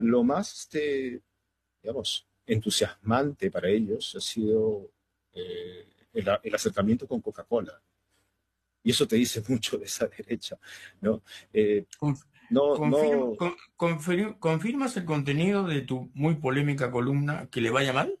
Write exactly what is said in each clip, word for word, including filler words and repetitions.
lo más, este, digamos, entusiasmante para ellos ha sido eh, el, el acercamiento con Coca-Cola. Y eso te dice mucho de esa derecha, ¿no? Eh, Conf- no, confirm- no, con- confir- ¿Confirmas el contenido de tu muy polémica columna que le vaya mal?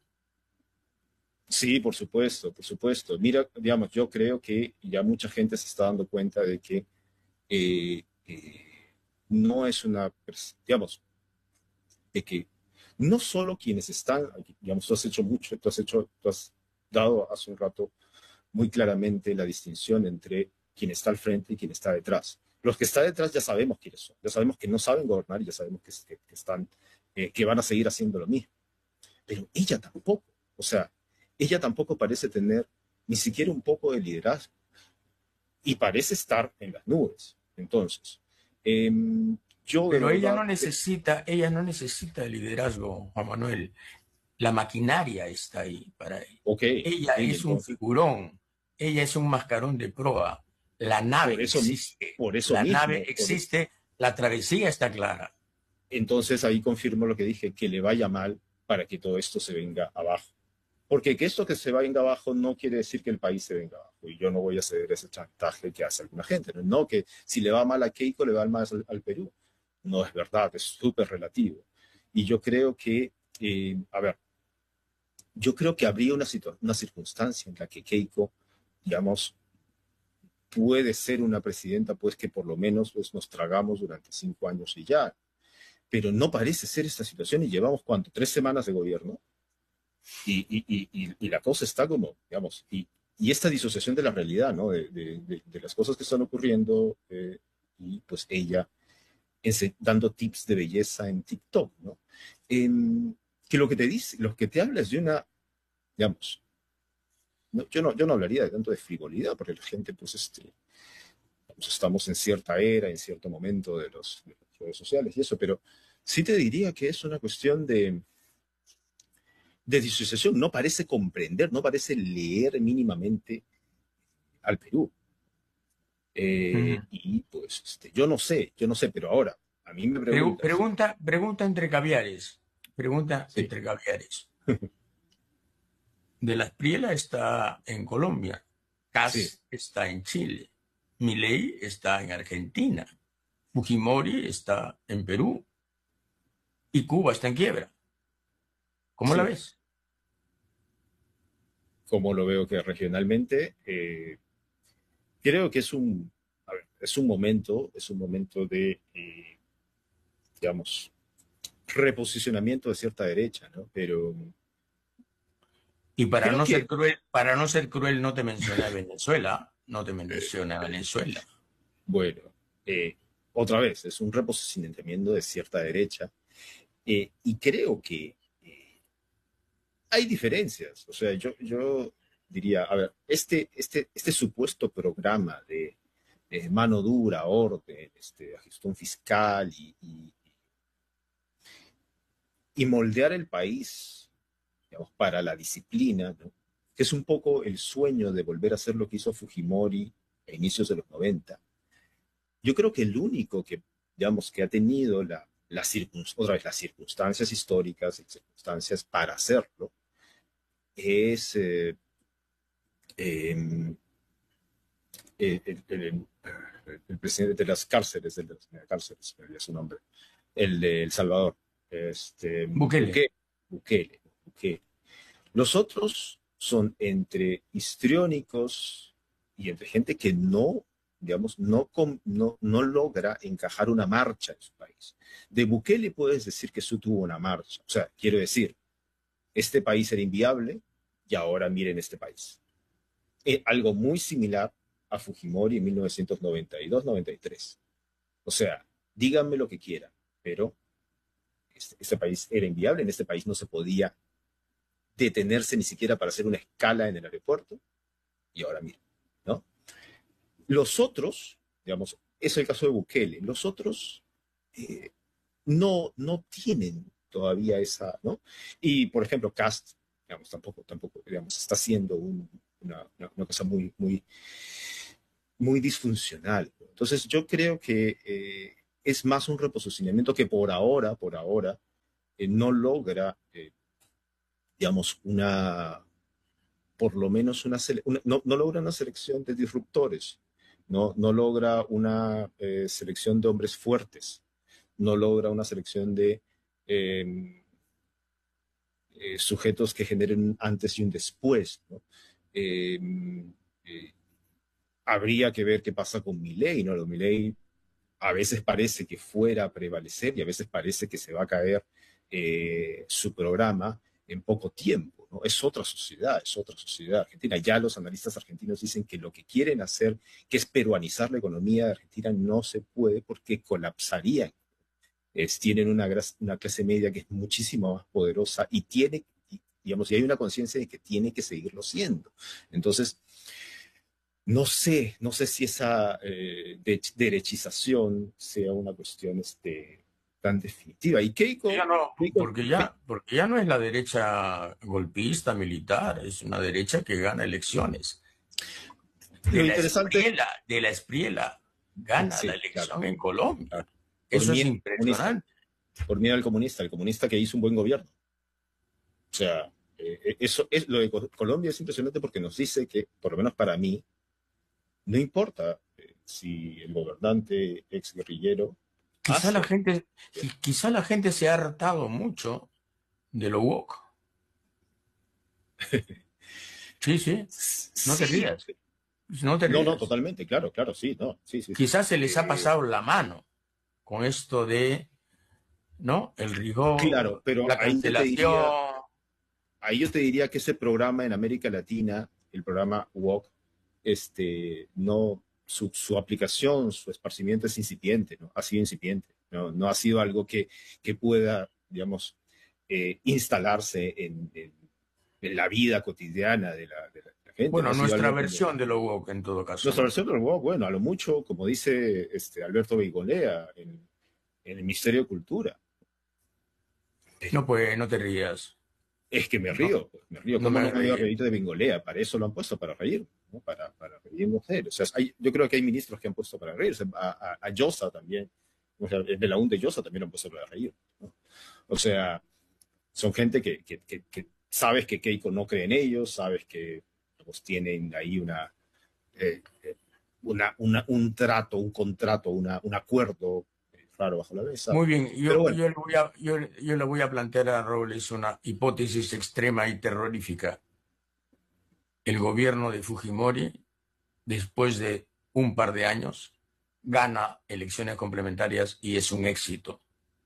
sí, por supuesto, por supuesto. Mira, digamos, yo creo que ya mucha gente se está dando cuenta de que eh, eh, no es una, pers- digamos, de que no solo quienes están, digamos, tú has hecho mucho, tú has hecho, tú has dado hace un rato muy claramente la distinción entre quien está al frente y quien está detrás. Los que están detrás ya sabemos quiénes son, ya sabemos que no saben gobernar y ya sabemos que, que, que están, eh, que van a seguir haciendo lo mismo. Pero ella tampoco, o sea, ella tampoco parece tener ni siquiera un poco de liderazgo y parece estar en las nubes. Entonces, eh, yo de Pero ella verdad, no necesita, ella no necesita el liderazgo, Juan Manuel. La maquinaria está ahí para ella. ok, Ella ok, es un entonces, figurón, ella es un mascarón de proa. La nave por eso, existe, por eso la nave mismo, por, existe, la travesía está clara. entonces ahí confirmo lo que dije, que le vaya mal para que todo esto se venga abajo. Porque que esto que se venga abajo no quiere decir que el país se venga abajo. Y yo no voy a ceder ese chantaje que hace alguna gente. No, no que si le va mal a Keiko, le va mal al, al Perú. No es verdad, es súper relativo. Y yo creo que, eh, a ver, yo creo que habría una, una circunstancia en la que Keiko, digamos, puede ser una presidenta, pues que por lo menos pues, nos tragamos durante cinco años y ya. Pero no parece ser esta situación y llevamos, ¿cuánto? Tres semanas de gobierno y, y, y, y la cosa está como, digamos, y, y esta disociación de la realidad, ¿no? De, de, de, de las cosas que están ocurriendo eh, y pues ella dando tips de belleza en TikTok, ¿no? Eh, que lo que te dice, lo que te habla es de una, digamos, no, yo, no, yo no hablaría de tanto de frivolidad, porque la gente, pues, este, pues, estamos en cierta era, en cierto momento de, los, de las redes sociales y eso, pero sí te diría que es una cuestión de, de disociación, no parece comprender, no parece leer mínimamente al Perú. Eh, Ujú. y pues este, yo no sé, yo no sé, pero ahora, a mí me Pregu- preguntas, pregunta, pregunta entre caviares. Pregunta sí, entre caviares. De la Espriella está en Colombia, sí, Kass está en Chile, Milei está en Argentina, Fujimori está en Perú y Cuba está en quiebra. ¿Cómo la sí, ves? como lo veo que regionalmente, eh, creo que es un, a ver, es un momento, es un momento de, eh, digamos, reposicionamiento de cierta derecha, ¿no? Pero Y para creo no ser que, cruel, para no ser cruel, no te mencioné a Venezuela, no te mencioné a Venezuela. bueno, eh, otra vez, es un reposicionamiento de cierta derecha, eh, y creo que eh, hay diferencias. O sea, yo, yo diría, a ver, este, este, este supuesto programa de, de mano dura, orden, este, gestión fiscal y, y, y moldear el país, digamos, para la disciplina, ¿no? Que es un poco el sueño de volver a hacer lo que hizo Fujimori a inicios de los noventa. Yo creo que el único que, digamos, que ha tenido la, la otra vez, las circunstancias históricas y circunstancias para hacerlo es eh, eh, el, el, el, el, presidente de las cárceles, de las cárceles, me olvidé su nombre, el de El Salvador, este, Bukele. Bukele, Bukele, Bukele. Los otros son entre histriónicos y entre gente que no, digamos, no, no, no logra encajar una marcha en su país. De Bukele puedes decir que su tuvo una marcha. O sea, quiero decir, este país era inviable y ahora miren este país. Eh, algo muy similar a Fujimori en mil novecientos noventa y dos noventa y tres. O sea, díganme lo que quieran, pero este, este país era inviable, en este país no se podía detenerse ni siquiera para hacer una escala en el aeropuerto, y ahora miren, ¿no? Los otros, digamos, es el caso de Bukele, los otros eh, no, no tienen todavía esa, ¿no? Y, por ejemplo, Cast, digamos, tampoco, tampoco, digamos, está haciendo un, una, una, una, cosa muy, muy, muy disfuncional. Entonces, yo creo que eh, es más un reposicionamiento que por ahora, por ahora, eh, no logra, eh, digamos, una, por lo menos una, una no, no, logra una selección de disruptores, no, no logra una eh, selección de hombres fuertes, no logra una selección de eh, eh, sujetos que generen un antes y un después, ¿no? Eh, eh, habría que ver qué pasa con Milei, ¿no? Lo Milei a veces parece que fuera a prevalecer y a veces parece que se va a caer eh, su programa en poco tiempo, ¿no? Es otra sociedad, es otra sociedad argentina. Ya los analistas argentinos dicen que lo que quieren hacer, que es peruanizar la economía de Argentina, no se puede porque colapsarían. Es, tienen una, una clase media que es muchísimo más poderosa y tiene, digamos, y hay una conciencia de que tiene que seguirlo siendo. Entonces, no sé, no sé si esa eh, de, derechización sea una cuestión este, tan definitiva. Y Keiko, Ya no, Keiko, porque Keiko, ya, porque ya no es la derecha golpista militar, es una derecha que gana elecciones. De lo la interesante, Espriela, de la Espriela gana la sí, claro, elección en Colombia. claro, por Eso es miedo al comunista, impresionante. por miedo al comunista, el comunista que hizo un buen gobierno. O sea, eh, eso es lo de Colombia es impresionante porque nos dice que, por lo menos para mí, no importa eh, si el gobernante ex guerrillero Quizá la hace. gente, quizá la gente se ha hartado mucho de lo woke. Sí, sí, no te Sí, rías, no te no, no, rías. totalmente, claro, claro, sí, no, sí, sí, sí. Quizás se les ha Eh, pasado la mano con esto de, ¿no? El claro, rigor, pero la ahí yo te diría, cancelación. ahí yo te diría que ese programa en América Latina, el programa W O C, este, no, su, su aplicación, su esparcimiento es incipiente, ¿no? Ha sido incipiente, no, no ha sido algo que, que pueda, digamos, eh, instalarse en, en, en, la vida cotidiana de la, de la, de la gente, no Bueno, ha sido nuestra algo como. versión de lo woke en todo caso, Nuestra ¿no? versión del W O C, bueno, a lo mucho, como dice este, Alberto Beigolea en, en el Ministerio de Cultura. No, Pero pues no te rías. es que me No, río, pues, me río. no ¿Cómo me no me voy a ríe. reír de Bengolea? Para eso lo han puesto, para reír, ¿no? Para, para reírnos de él. O sea, hay, yo creo que hay ministros que han puesto para reírse. A, a, a Llosa también, o sea, de la U N de Llosa también lo han puesto para reír, ¿no? O sea, son gente que, que, que, que, sabes que Keiko no cree en ellos, sabes que pues, tienen ahí una, eh, una, una, un trato, un contrato, una, un acuerdo raro bajo la mesa. Muy bien, Pero yo, bueno, yo, le voy a, yo, yo le voy a plantear a Robles una hipótesis extrema y terrorífica. El gobierno de Fujimori, después de un par de años, gana elecciones complementarias y es un éxito.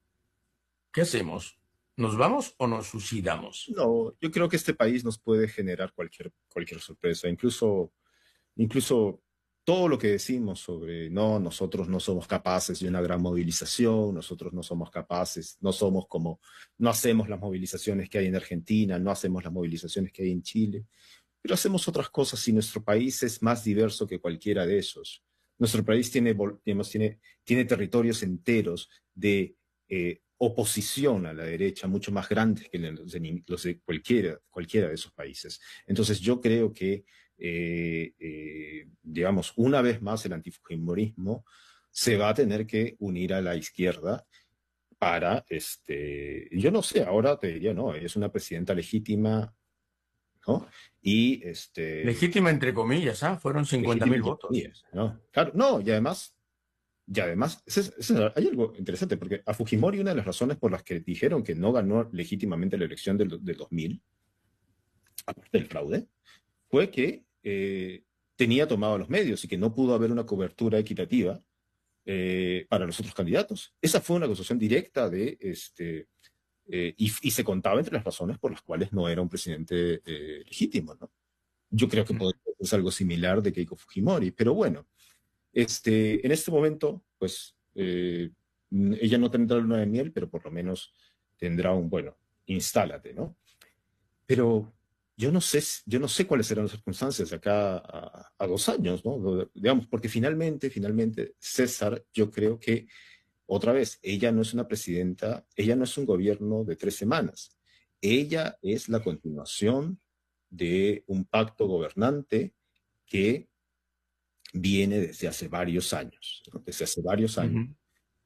¿Qué hacemos? ¿Nos vamos o nos suicidamos? no, yo creo que este país nos puede generar cualquier, cualquier sorpresa, incluso, incluso todo lo que decimos sobre, no, nosotros no somos capaces de una gran movilización, nosotros no somos capaces, no somos como, no hacemos las movilizaciones que hay en Argentina, no hacemos las movilizaciones que hay en Chile, pero hacemos otras cosas y nuestro país es más diverso que cualquiera de esos. Nuestro país tiene, digamos, tiene, tiene territorios enteros de eh, oposición a la derecha mucho más grandes que los de, los de cualquiera, cualquiera de esos países. Entonces yo creo que, eh, eh, digamos, una vez más el antifujimorismo se va a tener que unir a la izquierda para, este, yo no sé, ahora te diría, no, es una presidenta legítima, ¿no? Y este, Legítima entre comillas, ¿ah? Fueron cincuenta legítima mil entre votos. comillas, ¿no? Claro, no, y además, y además, ese es- ese es- hay algo interesante, porque a Fujimori una de las razones por las que dijeron que no ganó legítimamente la elección del, del dos mil, aparte del fraude, fue que eh, tenía tomado los medios y que no pudo haber una cobertura equitativa eh, para los otros candidatos. Esa fue una acusación directa de este. Eh, y, y, se contaba entre las razones por las cuales no era un presidente eh, legítimo, ¿no? Yo creo que podría ser algo similar de Keiko Fujimori, pero bueno, este, en este momento, pues eh, ella no tendrá luna de miel, pero por lo menos tendrá un, bueno, instálate, ¿no? Pero yo no sé, yo no sé cuáles serán las circunstancias de acá a, a dos años, ¿no? Digamos, porque finalmente, finalmente, César, yo creo que, otra vez, ella no es una presidenta, ella no es un gobierno de tres semanas. Ella es la continuación de un pacto gobernante que viene desde hace varios años, ¿no? Desde hace varios Uh años, -huh.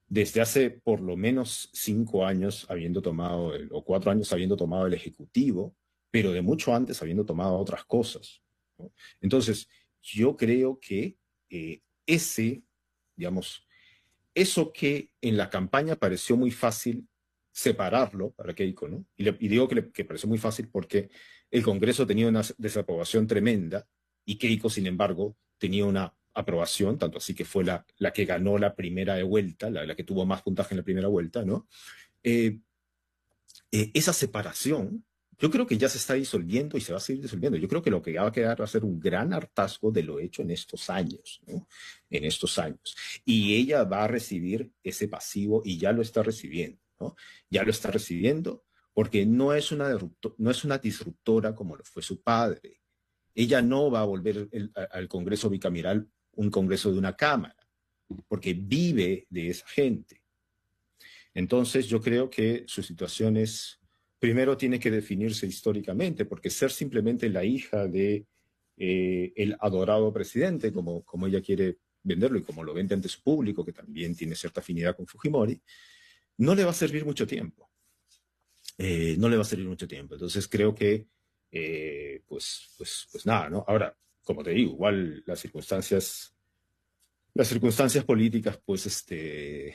desde hace por lo menos cinco años habiendo tomado, el, o cuatro años habiendo tomado el Ejecutivo, pero de mucho antes habiendo tomado otras cosas, ¿no? Entonces, yo creo que eh, ese, digamos, eso que en la campaña pareció muy fácil separarlo para Keiko, ¿no? Y, le, y digo que, le, que pareció muy fácil porque el Congreso tenía una desaprobación tremenda y Keiko, sin embargo, tenía una aprobación, tanto así que fue la, la que ganó la primera de vuelta, la, la que tuvo más puntaje en la primera vuelta, ¿no? Eh, eh, esa separación, yo creo que ya se está disolviendo y se va a seguir disolviendo. Yo creo que lo que va a quedar va a ser un gran hartazgo de lo hecho en estos años, ¿no? En estos años. Y ella va a recibir ese pasivo y ya lo está recibiendo, ¿no? Ya lo está recibiendo porque no es una, no es una disruptora como lo fue su padre. Ella no va a volver el, al Congreso bicameral un Congreso de una Cámara, porque vive de esa gente. Entonces yo creo que su situación es, primero tiene que definirse históricamente, porque ser simplemente la hija de eh, el adorado presidente, como, como ella quiere venderlo y como lo vende ante su público, que también tiene cierta afinidad con Fujimori, no le va a servir mucho tiempo. Eh, no le va a servir mucho tiempo. Entonces creo que, eh, pues, pues, pues nada, ¿no? Ahora, como te digo, igual las circunstancias, las circunstancias políticas, pues, este,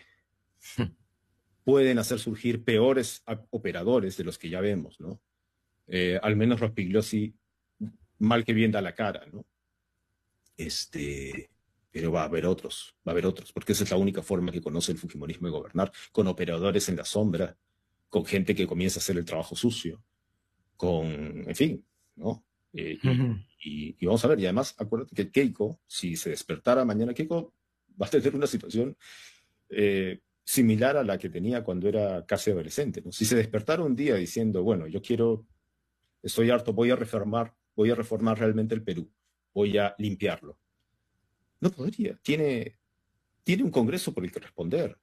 pueden hacer surgir peores operadores de los que ya vemos, ¿no? Eh, al menos Rospigliosi, mal que bien da la cara, ¿no? Este, pero va a haber otros, va a haber otros, porque esa es la única forma que conoce el fujimorismo de gobernar, con operadores en la sombra, con gente que comienza a hacer el trabajo sucio, con, en fin, ¿no? Eh, y, uh-huh. y, y vamos a ver, y además, acuérdate que Keiko, si se despertara mañana, Keiko va a tener una situación eh, similar a la que tenía cuando era casi adolescente, ¿no? Si se despertara un día diciendo, bueno, yo quiero, estoy harto, voy a reformar, voy a reformar realmente el Perú, voy a limpiarlo. No podría, tiene, tiene un Congreso por el que responder.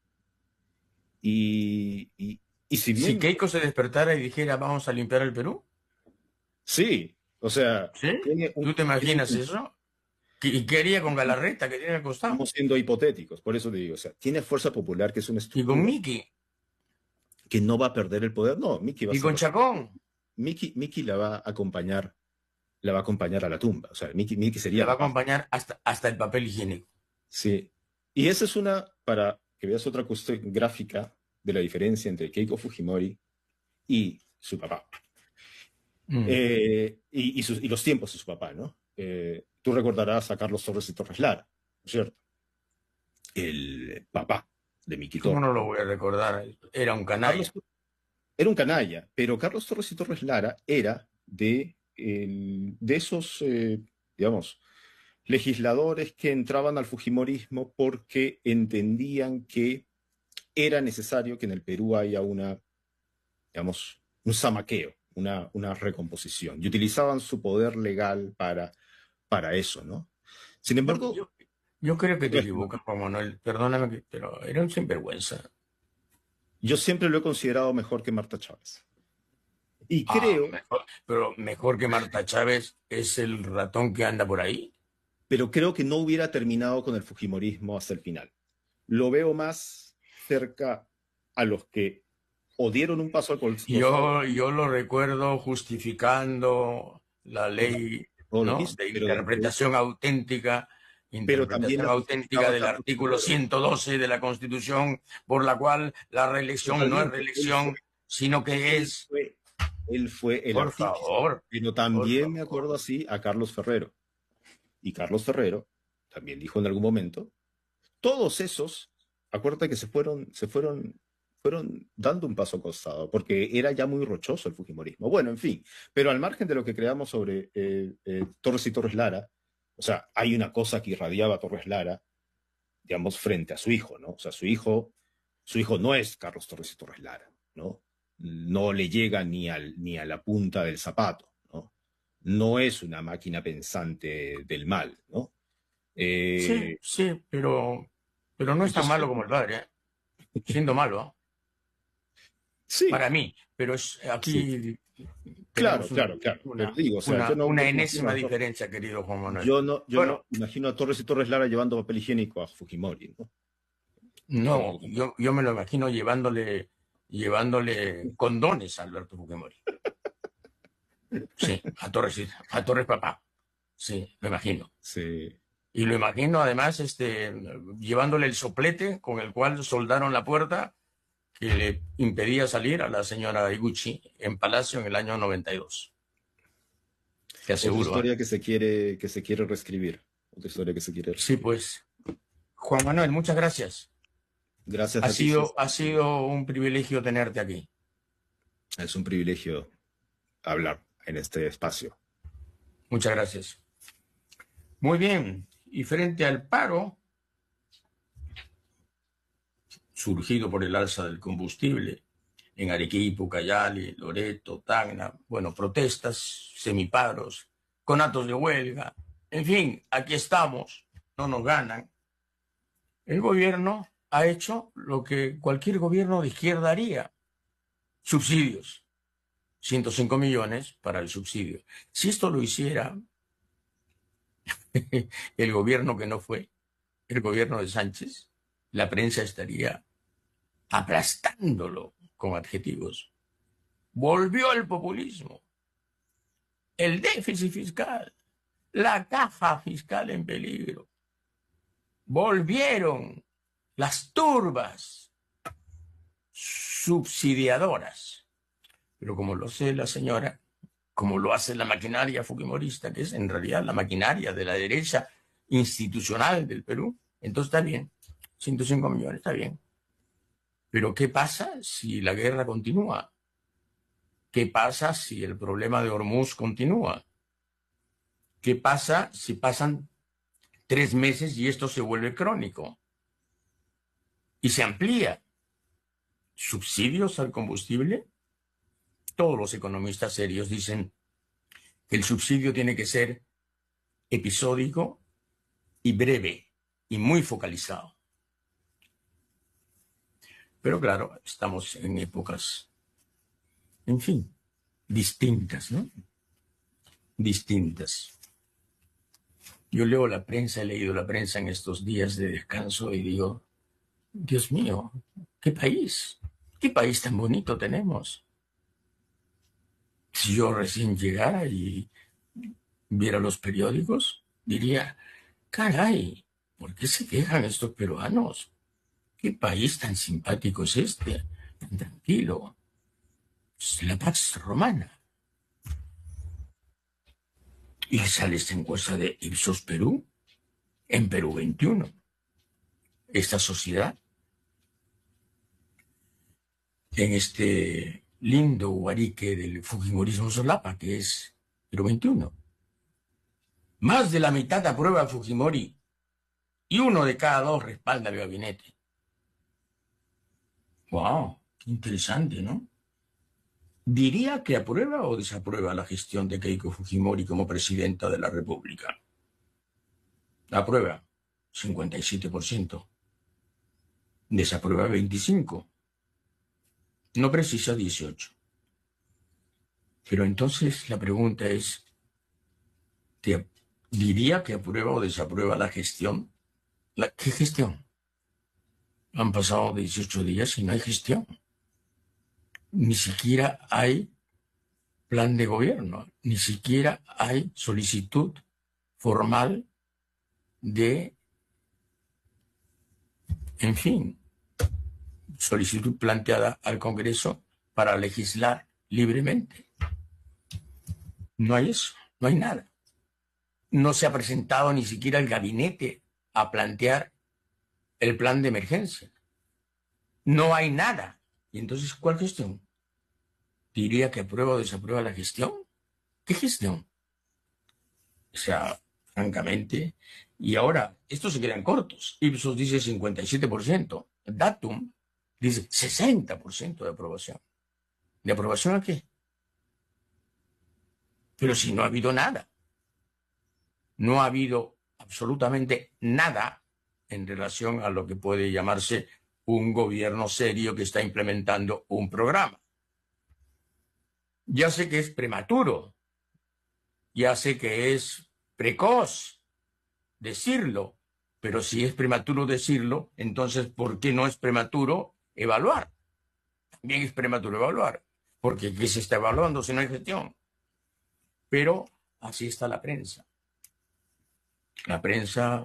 Y, y, y si bien... Si Keiko se despertara y dijera, vamos a limpiar el Perú. Sí, o sea... ¿Sí? Un, ¿Tú te imaginas un, eso? ¿Y qué haría con Galarreta, que tiene al costado? Estamos siendo hipotéticos, por eso te digo, o sea, tiene Fuerza Popular, que es una estructura... ¿Y con Miki? Que no va a perder el poder, no, Miki va a ¿Y con Chacón? Miki, Miki la va a acompañar, la va a acompañar a la tumba, o sea, Miki, Miki sería... La va a acompañar hasta, hasta el papel higiénico. Sí, y esa es una, para que veas otra cuestión gráfica de la diferencia entre Keiko Fujimori y su papá. Mm. Eh, y, y, sus, y los tiempos de su papá, ¿no? Eh, tú recordarás a Carlos Torres y Torres Lara, ¿no es cierto? El papá de Miki Torres. ¿Cómo no lo voy a recordar? Era un canalla. Carlos, era un canalla, pero Carlos Torres y Torres Lara era de, el, de esos, eh, digamos, legisladores que entraban al fujimorismo porque entendían que era necesario que en el Perú haya una, digamos, un zamaqueo, una, una recomposición, y utilizaban su poder legal para, para eso, ¿no? Sin embargo... Yo, yo, yo creo que te equivocas, Juan Manuel, perdóname, pero era un sinvergüenza. Yo siempre lo he considerado mejor que Marta Chávez. Y ah, creo... Mejor, pero mejor que Marta Chávez es el ratón que anda por ahí. Pero creo que no hubiera terminado con el fujimorismo hasta el final. Lo veo más cerca a los que o dieron un paso al costado. Yo, yo lo recuerdo justificando la ley no, no, ¿no? de interpretación de... auténtica, interpretación pero también auténtica del artículo ciento doce de la Constitución, por la cual la reelección no es reelección, sino que es... Fue, él fue el por artista, favor. Pero también me acuerdo así a Carlos Ferrero. Y Carlos Ferrero también dijo en algún momento, todos esos, acuérdate que se fueron, se fueron, fueron dando un paso al costado, porque era ya muy rochoso el fujimorismo. Bueno, en fin, pero al margen de lo que creamos sobre eh, eh, Torres y Torres Lara, o sea, hay una cosa que irradiaba a Torres Lara, digamos, frente a su hijo, ¿no? O sea, su hijo, su hijo no es Carlos Torres y Torres Lara, ¿no? No le llega ni, al, ni a la punta del zapato. No es una máquina pensante del mal, ¿no? Eh, sí, sí, pero, pero no es tan malo como el padre, ¿eh? Siendo malo, ¿eh? Sí. Para mí, pero es aquí... Sí. Claro, una, claro, claro. Una, pero digo, o sea, una, yo no, una no, enésima no, diferencia, querido Juan Manuel. Yo no, yo bueno, no imagino a Torres y Torres Lara llevando papel higiénico a Fujimori, ¿no? No, yo, yo me lo imagino llevándole, llevándole condones a Alberto Fujimori. Sí, a Torres, a Torres papá. Sí, lo imagino. Sí. Y lo imagino además este, llevándole el soplete con el cual soldaron la puerta que le impedía salir a la señora Iguchi en Palacio en el año noventa y dos. Te Otra aseguro, ¿eh? historia que se quiere, que se quiere reescribir. Otra historia que se quiere Sí, reescribir. pues. Juan Manuel, muchas gracias. Gracias Ha a ti, sido, César. ha sido un privilegio tenerte aquí. Es un privilegio hablar en este espacio. Muchas gracias. Muy bien. Y frente al paro surgido por el alza del combustible en Arequipa, Ucayali, Loreto, Tacna, bueno, protestas, semiparos, conatos de huelga, en fin, aquí estamos, no nos ganan. El gobierno ha hecho lo que cualquier gobierno de izquierda haría: subsidios. ciento cinco millones para el subsidio. Si esto lo hiciera el gobierno que no fue, el gobierno de Sánchez, la prensa estaría aplastándolo con adjetivos. Volvió el populismo, el déficit fiscal, la caja fiscal en peligro. Volvieron las turbas subsidiadoras. Pero como lo hace la señora, como lo hace la maquinaria fujimorista, que es en realidad la maquinaria de la derecha institucional del Perú, entonces está bien, ciento cinco millones, está bien. Pero ¿qué pasa si la guerra continúa? ¿Qué pasa si el problema de Hormuz continúa? ¿Qué pasa si pasan tres meses y esto se vuelve crónico? Y se amplía. ¿Subsidios al combustible? Todos los economistas serios dicen que el subsidio tiene que ser episódico y breve y muy focalizado. Pero claro, estamos en épocas, en fin, distintas, ¿no? Distintas. Yo leo la prensa, he leído la prensa en estos días de descanso y digo, Dios mío, ¿qué país? ¿Qué país tan bonito tenemos? Si yo recién llegara y viera los periódicos, diría, caray, ¿por qué se quejan estos peruanos? ¿Qué país tan simpático es este? Tan tranquilo. Es la Pax Romana. Y sale esta encuesta de Ipsos Perú, en Perú veintiuno. Esta sociedad, en este lindo guarique del fujimorismo solapa, que es Perú veintiuno. Más de la mitad aprueba a Fujimori y uno de cada dos respalda al gabinete. ¡Wow! Qué interesante, ¿no? ¿Diría que aprueba o desaprueba la gestión de Keiko Fujimori como presidenta de la República? Aprueba, cincuenta y siete por ciento. Desaprueba, veinticinco por ciento. No precisa, dieciocho por ciento. Pero entonces la pregunta es, ¿te diría que aprueba o desaprueba la gestión? ¿La, ¿Qué gestión? Han pasado dieciocho días y no hay gestión. Ni siquiera hay plan de gobierno, ni siquiera hay solicitud formal de, en fin, solicitud planteada al Congreso para legislar libremente. No hay eso, no hay nada. No se ha presentado ni siquiera el gabinete a plantear el plan de emergencia. No hay nada. ¿Y entonces cuál gestión? ¿Diría que aprueba o desaprueba la gestión? ¿Qué gestión? O sea, francamente. Y ahora, estos se quedan cortos. Ipsos dice cincuenta y siete por ciento. Datum dice sesenta por ciento de aprobación. ¿De aprobación a qué? Pero si no ha habido nada. No ha habido absolutamente nada en relación a lo que puede llamarse un gobierno serio que está implementando un programa. Ya sé que es prematuro, ya sé que es precoz decirlo, Pero si es prematuro decirlo, entonces, ¿por qué no es prematuro evaluar? También es prematuro evaluar, porque ¿qué se está evaluando si no hay gestión? Pero así está la prensa. La prensa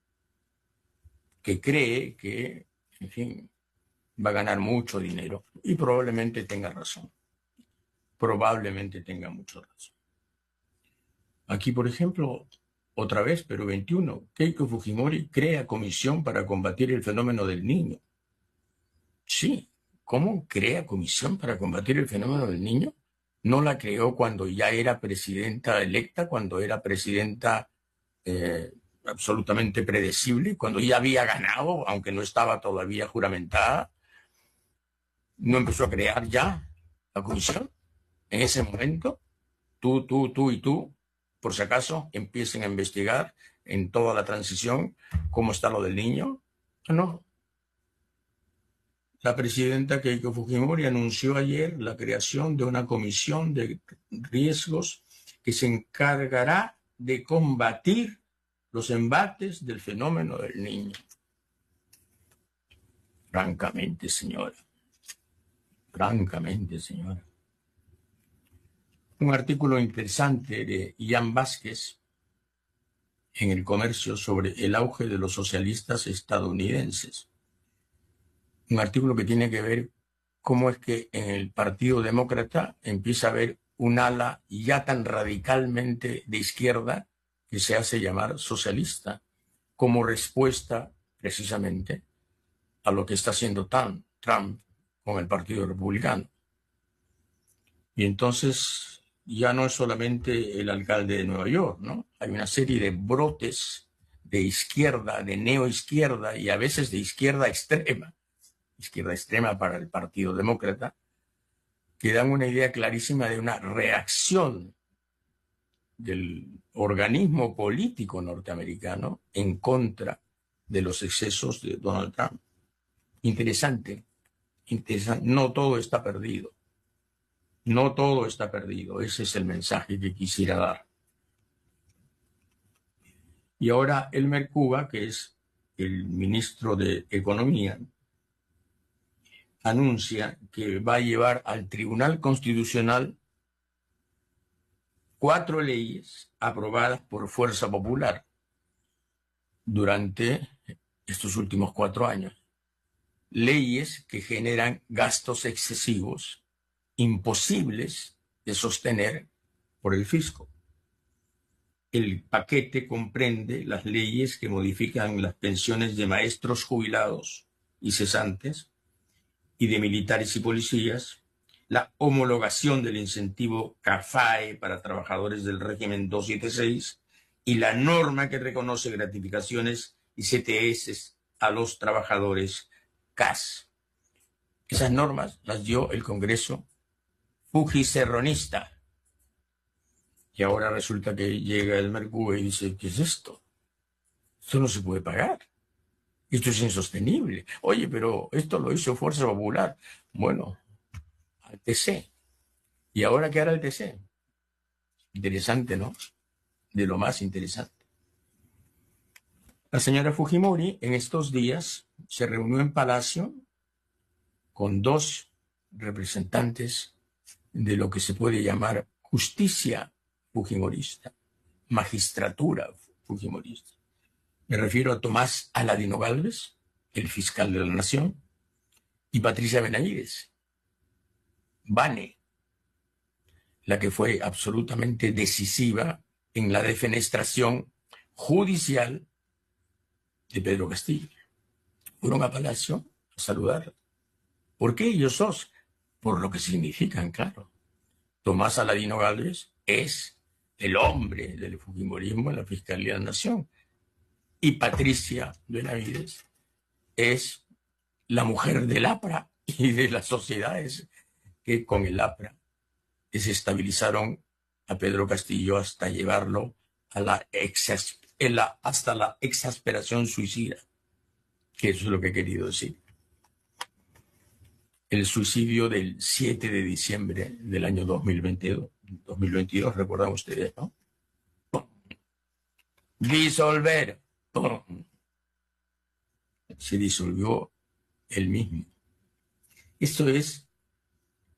que cree que, en fin, va a ganar mucho dinero. Y probablemente tenga razón. Probablemente tenga mucha razón. Aquí, por ejemplo, otra vez, Perú veintiuno, Keiko Fujimori crea comisión para combatir el fenómeno del niño. Sí, ¿cómo crea comisión para combatir el fenómeno del niño? ¿No la creó cuando ya era presidenta electa, cuando era presidenta eh, absolutamente predecible, cuando ya había ganado, aunque no estaba todavía juramentada? ¿No empezó a crear ya la comisión en ese momento? Tú, tú, tú y tú, por si acaso, empiecen a investigar en toda la transición cómo está lo del niño. No. La presidenta Keiko Fujimori anunció ayer la creación de una comisión de riesgos que se encargará de combatir los embates del fenómeno del niño. Francamente, señora. Francamente, señora. Un artículo interesante de Ian Vázquez en El Comercio sobre el auge de los socialistas estadounidenses. Un artículo que tiene que ver cómo es que en el Partido Demócrata empieza a haber un ala ya tan radicalmente de izquierda que se hace llamar socialista, como respuesta precisamente a lo que está haciendo Trump, Trump con el Partido Republicano. Y entonces ya no es solamente el alcalde de Nueva York, ¿no? Hay una serie de brotes de izquierda, de neoizquierda y a veces de izquierda extrema, izquierda extrema para el Partido Demócrata, que dan una idea clarísima de una reacción del organismo político norteamericano en contra de los excesos de Donald Trump. Interesante, interesante. No todo está perdido. No todo está perdido. Ese es el mensaje que quisiera dar. Y ahora Elmer Cuba, que es el ministro de Economía, anuncia que va a llevar al Tribunal Constitucional cuatro leyes aprobadas por Fuerza Popular durante estos últimos cuatro años. Leyes que generan gastos excesivos, imposibles de sostener por el fisco. El paquete comprende las leyes que modifican las pensiones de maestros jubilados y cesantes y de militares y policías, la homologación del incentivo CAFAE para trabajadores del régimen doscientos setenta y seis y la norma que reconoce gratificaciones y C T S a los trabajadores C A S. Esas normas las dio el Congreso fujicerronista. Y ahora resulta que llega el Mercurio y dice, ¿qué es esto? Esto no se puede pagar. Esto es insostenible. Oye, pero esto lo hizo Fuerza Popular. Bueno, al T C. ¿Y ahora qué hará el T C? Interesante, ¿no? De lo más interesante. La señora Fujimori en estos días se reunió en Palacio con dos representantes de lo que se puede llamar justicia fujimorista, magistratura fujimorista. Me refiero a Tomás Aladino Gálvez, el fiscal de la Nación, y Patricia Benavides, Vane, la que fue absolutamente decisiva en la defenestración judicial de Pedro Castillo. Fueron a Palacio a saludar. ¿Por qué ellos dos? Por lo que significan, claro. Tomás Aladino Gálvez es el hombre del fujimorismo en la Fiscalía de la Nación. Y Patricia Benavides es la mujer del APRA y de las sociedades que con el APRA desestabilizaron a Pedro Castillo hasta llevarlo a la, exas, la hasta la exasperación suicida, que eso es lo que he querido decir. El suicidio del siete de diciembre del año dos mil veintidós, dos mil veintidós, recuerdan ustedes, ¿no? Disolver. se disolvió él mismo. Esto es